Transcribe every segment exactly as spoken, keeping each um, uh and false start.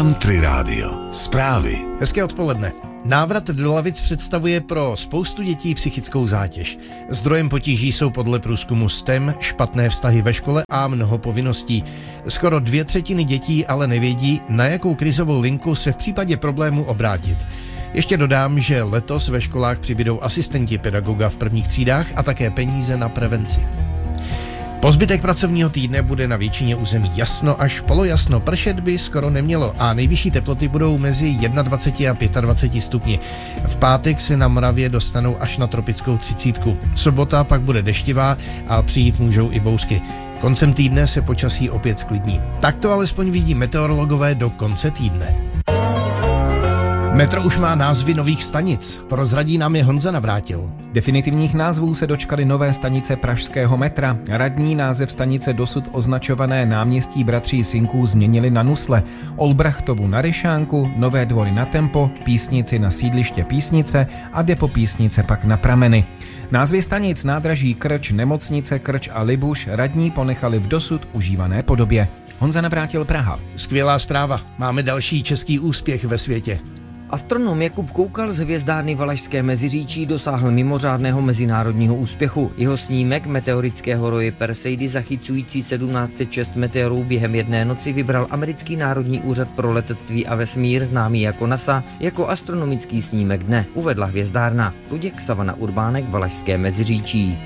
Country Rádio. Zprávy. Hezké odpoledne. Návrat do lavic představuje pro spoustu dětí psychickou zátěž. Zdrojem potíží jsou podle průzkumu S T E M špatné vztahy ve škole a mnoho povinností. Skoro dvě třetiny dětí ale nevědí, na jakou krizovou linku se v případě problému obrátit. Ještě dodám, že letos ve školách přibydou asistenti pedagoga v prvních třídách a také peníze na prevenci. Po zbytek pracovního týdne bude na většině území jasno až polojasno, pršet by skoro nemělo a nejvyšší teploty budou mezi dvacet jedna a dvacet pět stupni. V pátek se na Moravě dostanou až na tropickou třicítku. Sobota pak bude deštivá a přijít můžou i bouřky. Koncem týdne se počasí opět sklidní. Tak to alespoň vidí meteorologové do konce týdne. Metro už má názvy nových stanic. Prozradí nám je Honza Navrátil. Definitivních názvů se dočkaly nové stanice pražského metra. Radní název stanice dosud označované náměstí bratří Sinků změnili na Nusle, Olbrachtovu na Ryšánku, Nové Dvory na Tempo, Písnici na sídliště Písnice a depo Písnice pak na Prameny. Názvy stanic nádraží Krč, Nemocnice Krč a Libuš radní ponechali v dosud užívané podobě. Honza Navrátil, Praha. Skvělá zpráva. Máme další český úspěch ve světě. Astronom Jakub Koukal z hvězdárny Valašské Meziříčí dosáhl mimořádného mezinárodního úspěchu. Jeho snímek meteorického roje Perseidy zachycující sedmnáct set šest meteorů během jedné noci vybral Americký národní úřad pro letectví a vesmír, známý jako NASA, jako astronomický snímek dne, uvedla hvězdárna. Luděk Savana Urbánek, Valašské Meziříčí.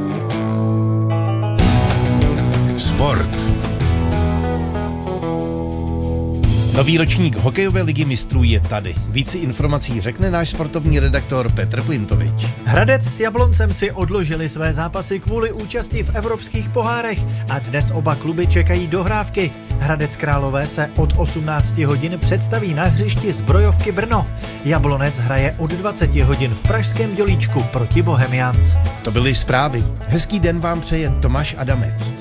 Sport. Nový ročník hokejové ligy mistrů je tady. Více informací řekne náš sportovní redaktor Petr Plintovič. Hradec s Jabloncem si odložili své zápasy kvůli účasti v evropských pohárech a dnes oba kluby čekají dohrávky. Hradec Králové se od osmnácti hodin představí na hřišti Zbrojovky Brno. Jablonec hraje od dvaceti hodin v pražském Dělíčku proti Bohemians. To byly zprávy. Hezký den vám přeje Tomáš Adamec.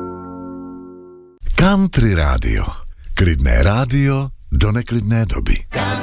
Country Rádio. Klidné rádio do neklidné doby.